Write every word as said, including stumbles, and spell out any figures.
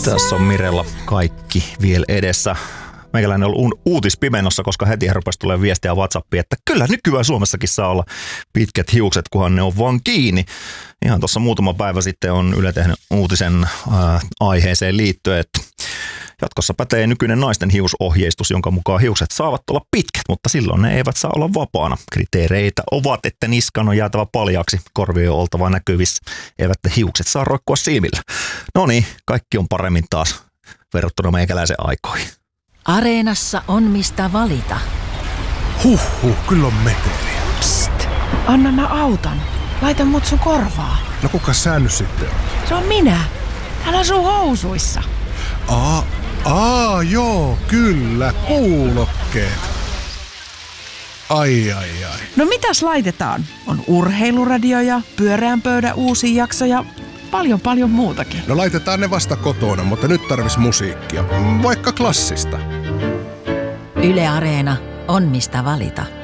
Tässä on Mirella kaikki vielä edessä. Meikäläinen on ollut uutispimennossa, koska heti rupesi tulee viestiä WhatsAppiin, että kyllä nykyään Suomessakin saa olla pitkät hiukset, kunhan ne on vaan kiinni. Ihan tuossa muutama päivä sitten on Yle tehnyt uutisen ää, aiheeseen liittyen, että jatkossa pätee nykyinen naisten hiusohjeistus, jonka mukaan hiukset saavat olla pitkät, mutta silloin ne eivät saa olla vapaana. Kriteereitä ovat, että niskan on jäätävä paljaaksi, korvien on oltava näkyvissä, eivättä hiukset saa roikkua siimillä. No niin, kaikki on paremmin taas verrattuna meikäläisen aikoihin. Areenassa on mistä valita. Huhhuh, kyllä on meteliä. Psst, anna mä auton. Laita mut sun korvaa. No kuka sä nyt sitten on? Se on minä. Hän asuu housuissa. Aa, aa, joo, kyllä, kuulokkeet. Ai, ai, ai. No mitäs laitetaan? On urheiluradio ja pyöreän pöydän uusi jakso ja paljon paljon muutakin. No laitetaan ne vasta kotona, mutta nyt tarvis musiikkia. Vaikka klassista. Yle Areena on mistä valita.